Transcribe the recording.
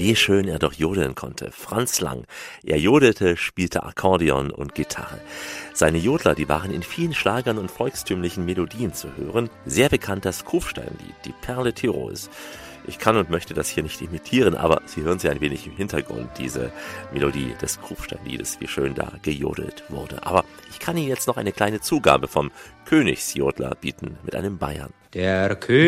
Wie schön er doch jodeln konnte. Franz Lang. Er jodelte, spielte Akkordeon und Gitarre. Seine Jodler, die waren in vielen Schlagern und volkstümlichen Melodien zu hören. Sehr bekannt das Kufsteinlied, die Perle Tirols. Ich kann und möchte das hier nicht imitieren, aber Sie hören sie ein wenig im Hintergrund, diese Melodie des Kufsteinliedes, wie schön da gejodelt wurde. Aber ich kann Ihnen jetzt noch eine kleine Zugabe vom Königsjodler bieten mit einem Bayern. Der König